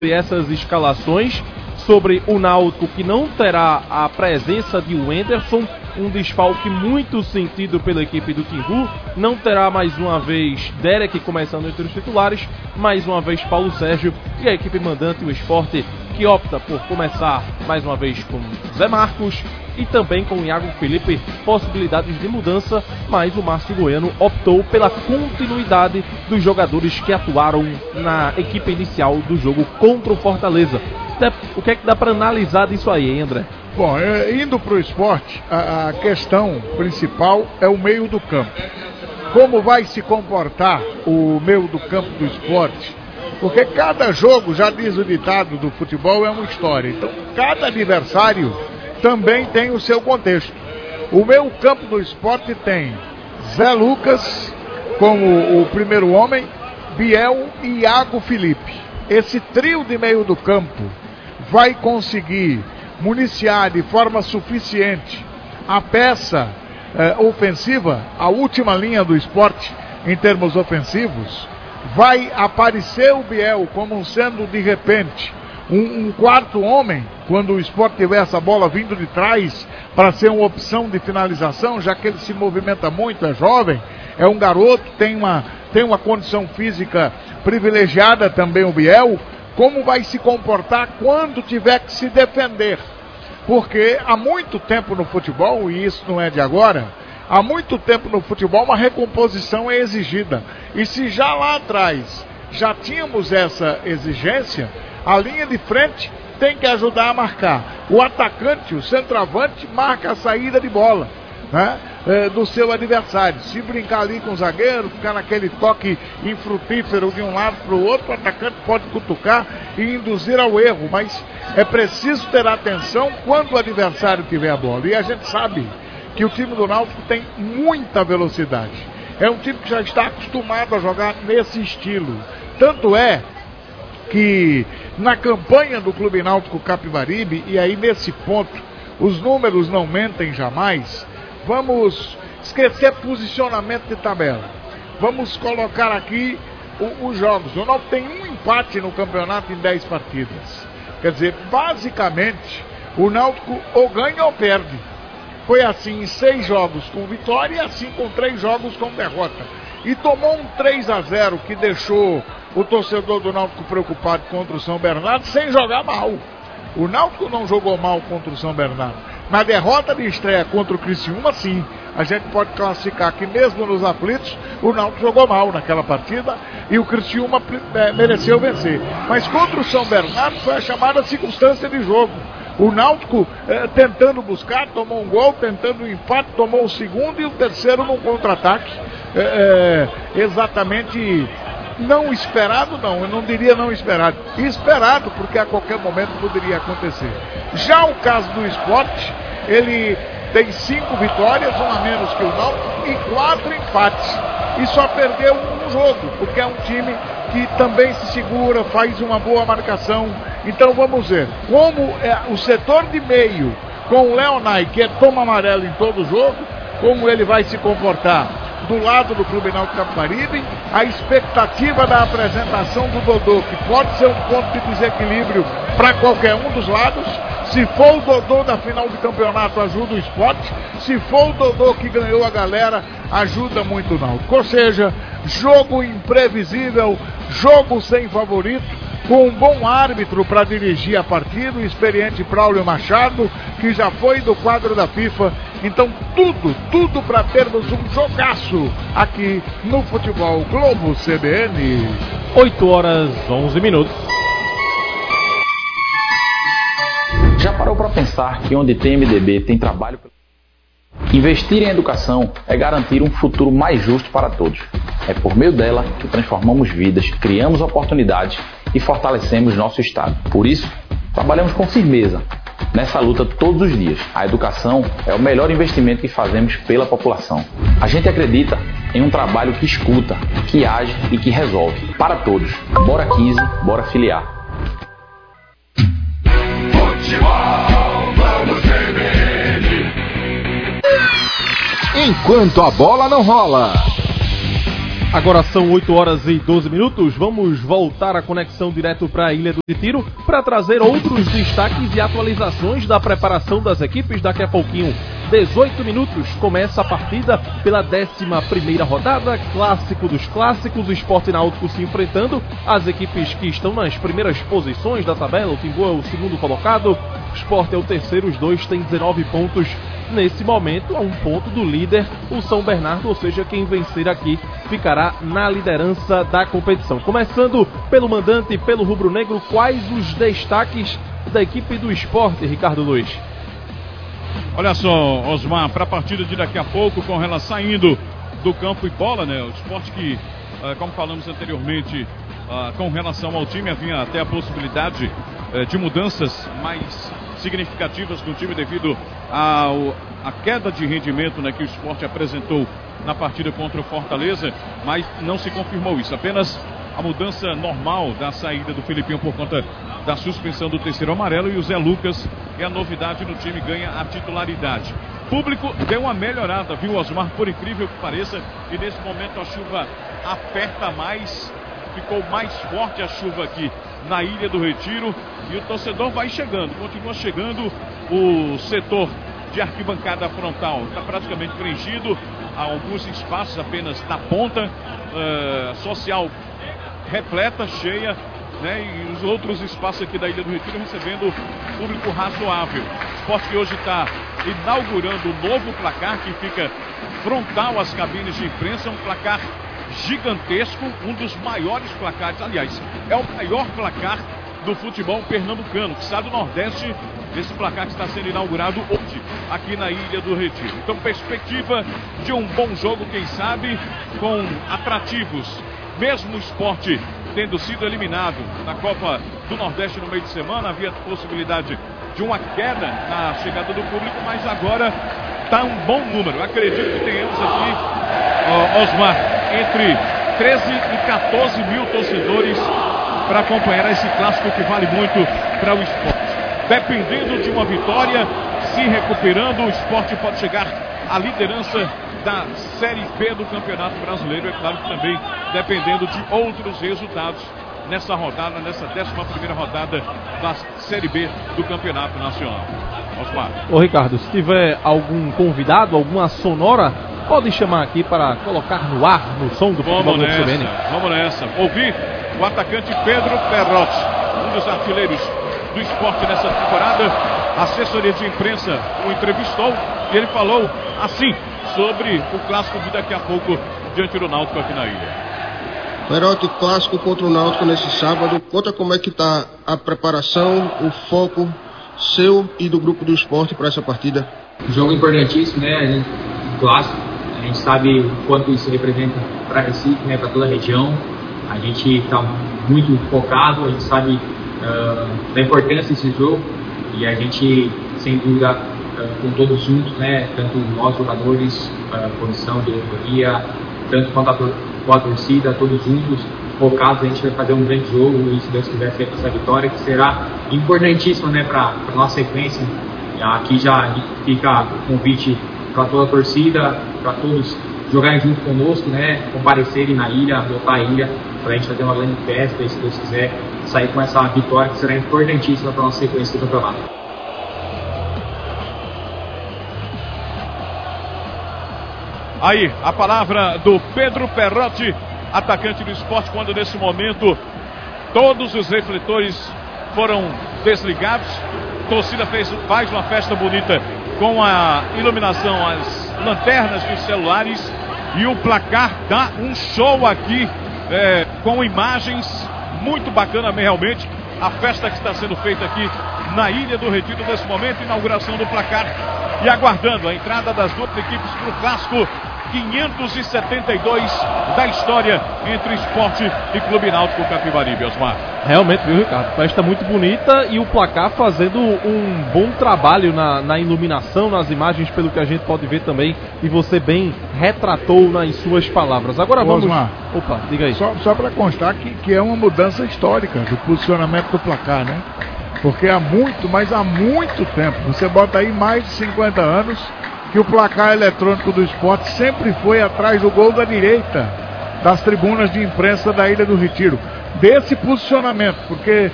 essas escalações, sobre o Náutico, que não terá a presença de Wenderson, um desfalque muito sentido pela equipe do Timbu. Não terá mais uma vez Derek começando entre os titulares, mais uma vez Paulo Sérgio e a equipe mandante, o Sport, que opta por começar mais uma vez com Zé Marcos e também com Iago Felipe, possibilidades de mudança, mas o Márcio Goiano optou pela continuidade dos jogadores que atuaram na equipe inicial do jogo contra o Fortaleza. O que é que dá para analisar disso aí, hein, André? Bom, indo para o esporte, a questão principal é o meio do campo. Como vai se comportar o meio do campo do esporte? Porque cada jogo, já diz o ditado do futebol, é uma história. Então, cada adversário também tem o seu contexto. O meio campo do esporte tem Zé Lucas como o primeiro homem, Biel e Iago Felipe. Esse trio de meio do campo vai conseguir municiar de forma suficiente a peça ofensiva, a última linha do esporte em termos ofensivos. Vai aparecer o Biel como sendo de repente um quarto homem, quando o esporte tiver essa bola vindo de trás para ser uma opção de finalização, já que ele se movimenta muito, é jovem, é um garoto, tem uma condição física privilegiada também o Biel. Como vai se comportar quando tiver que se defender? Porque há muito tempo no futebol, e isso não é de agora, há muito tempo no futebol uma recomposição é exigida. E se já lá atrás já tínhamos essa exigência, a linha de frente tem que ajudar a marcar. O atacante, o centroavante, marca a saída de bola, né, do seu adversário. Se brincar ali com o zagueiro, ficar naquele toque infrutífero de um lado para o outro, o atacante pode cutucar e induzir ao erro, mas é preciso ter atenção quando o adversário tiver a bola. E a gente sabe que o time do Náutico tem muita velocidade. É um time que já está acostumado a jogar nesse estilo. Tanto é que na campanha do Clube Náutico Capibaribe, e aí nesse ponto os números não mentem jamais, vamos esquecer posicionamento de tabela. Vamos colocar aqui os jogos. O Náutico tem um empate no campeonato em 10 partidas. Quer dizer, basicamente, o Náutico ou ganha ou perde. Foi assim em 6 jogos com vitória e assim com 3 jogos com derrota. E tomou um 3-0 que deixou o torcedor do Náutico preocupado contra o São Bernardo sem jogar mal. O Náutico não jogou mal contra o São Bernardo. Na derrota de estreia contra o Criciúma, sim. A gente pode classificar que mesmo nos aflitos, o Náutico jogou mal naquela partida e o Criciúma mereceu vencer. Mas contra o São Bernardo foi a chamada circunstância de jogo. O Náutico tentando buscar, tomou um gol, tentando um empate, tomou o segundo e o terceiro num contra-ataque. Exatamente não esperado, não, eu não diria não esperado. Esperado, porque a qualquer momento poderia acontecer. Já o caso do Sport, ele tem 5 vitórias, uma menos que o Náutico, e 4 empates. E só perdeu um jogo, porque é um time que também se segura, faz uma boa marcação. Então vamos ver como o setor de meio com o Leonai, que toma amarelo em todo jogo, como ele vai se comportar do lado do Clube Náutico Capibaribe. A expectativa da apresentação do Dodô, que pode ser um ponto de desequilíbrio para qualquer um dos lados. Se for o Dodô da final do campeonato, ajuda o Sport. Se for o Dodô que ganhou a galera, ajuda muito o Náutico. Ou seja, jogo imprevisível, jogo sem favorito, com um bom árbitro para dirigir a partida, o experiente Braulio Machado, que já foi do quadro da FIFA. Então tudo para termos um jogaço aqui no Futebol Globo CBN. 8h11. Já parou para pensar que onde tem MDB tem trabalho? Investir em educação é garantir um futuro mais justo para todos. É por meio dela que transformamos vidas, criamos oportunidades e fortalecemos nosso Estado. Por isso, trabalhamos com firmeza nessa luta todos os dias. A educação é o melhor investimento que fazemos pela população. A gente acredita em um trabalho que escuta, que age e que resolve. Para todos. Bora 15, bora filiar. Enquanto a bola não rola, Agora são 8 horas e 12 minutos. Vamos voltar a conexão direto para a Ilha do Retiro para trazer outros destaques e atualizações da preparação das equipes. Daqui a pouquinho, 18 minutos, começa a partida pela 11ª rodada, clássico dos clássicos, o Sport e Náutico se enfrentando, as equipes que estão nas primeiras posições da tabela. O Timbu é o segundo colocado, o Sport é o terceiro, os dois têm 19 pontos nesse momento, a 1 ponto do líder, o São Bernardo, ou seja, quem vencer aqui ficará na liderança da competição. Começando pelo mandante, pelo rubro-negro, quais os destaques da equipe do Sport, Ricardo Luiz? Olha só, Osmar, para a partida de daqui a pouco, com ela saindo do campo e bola, né? O Sport que, como falamos anteriormente, com relação ao time, havia até a possibilidade de mudanças mais significativas no time devido à queda de rendimento, né, que o Sport apresentou na partida contra o Fortaleza, mas não se confirmou isso. Apenas a mudança normal da saída do Felipinho por conta da suspensão do terceiro amarelo, e o Zé Lucas é a novidade no time, ganha a titularidade. Público deu uma melhorada, viu, Osmar, por incrível que pareça, e nesse momento a chuva aperta mais, ficou mais forte a chuva aqui na Ilha do Retiro, e o torcedor vai chegando, continua chegando. O setor de arquibancada frontal está praticamente preenchido, há alguns espaços apenas na ponta, social repleta, cheia, né, e os outros espaços aqui da Ilha do Retiro recebendo público razoável. O Sport que hoje está inaugurando um novo placar que fica frontal às cabines de imprensa, um placar gigantesco, um dos maiores placares, aliás, é o maior placar do futebol pernambucano, que está do Nordeste, esse placar que está sendo inaugurado hoje aqui na Ilha do Retiro. Então, perspectiva de um bom jogo, quem sabe, com atrativos, mesmo o Sport tendo sido eliminado na Copa do Nordeste no meio de semana, havia possibilidade de uma queda na chegada do público, mas agora está um bom número. Acredito que tenhamos aqui, Osmar, entre 13 e 14 mil torcedores para acompanhar esse clássico que vale muito para o Sport. Dependendo de uma vitória, se recuperando, o Sport pode chegar à liderança da Série B do Campeonato Brasileiro. É claro que também dependendo de outros resultados nessa rodada, nessa 11ª rodada da Série B do Campeonato Nacional. Osmar. Ô Ricardo, se tiver algum convidado, alguma sonora, pode chamar aqui para colocar no ar, no som do futebol do CBN. Vamos nessa. Ouvir o atacante Pedro Perrotti, um dos artilheiros do Sport nessa temporada. A assessoria de imprensa o entrevistou e ele falou assim sobre o clássico de daqui a pouco diante do Náutico aqui na ilha. Perrotti, clássico contra o Náutico nesse sábado. Conta como é que está a preparação, o foco seu e do grupo do Sport para essa partida. Um jogo importantíssimo, né? Clássico. A gente sabe o quanto isso representa para Recife, né? Para toda a região. A gente está muito focado, a gente sabe da importância desse jogo, e a gente, sem dúvida, com todos juntos, né? Tanto nós jogadores, comissão, diretoria, tanto quanto a torcida, todos juntos, focados, a gente vai fazer um grande jogo e, se Deus quiser, ser essa vitória, que será importantíssima, né, para a nossa sequência. Aqui já fica o convite para toda a torcida, para todos jogarem junto conosco, né, comparecerem na ilha, lotar a ilha, para a gente fazer uma grande festa e, se Deus quiser, sair com essa vitória que será importantíssima para a nossa sequência do campeonato. Aí, a palavra do Pedro Perrotti, atacante do Sport, quando nesse momento todos os refletores foram desligados. A torcida faz uma festa bonita com a iluminação, as lanternas dos celulares, e o placar dá um show aqui, com imagens muito bacana realmente. A festa que está sendo feita aqui na Ilha do Retiro nesse momento, inauguração do placar e aguardando a entrada das duas equipes para o clássico 572 da história entre Sport e Clube Náutico Capibaribe, Osmar. Realmente, viu, Ricardo? Festa muito bonita e o placar fazendo um bom trabalho na iluminação, nas imagens, pelo que a gente pode ver também, e você bem retratou nas suas palavras. Agora vamos... Osmar, opa, diga aí. Só para constar que é uma mudança histórica do posicionamento do placar, né? Porque há muito tempo, você bota aí mais de 50 anos, que o placar eletrônico do Sport sempre foi atrás do gol da direita. das tribunas de imprensa da Ilha do Retiro, desse posicionamento, porque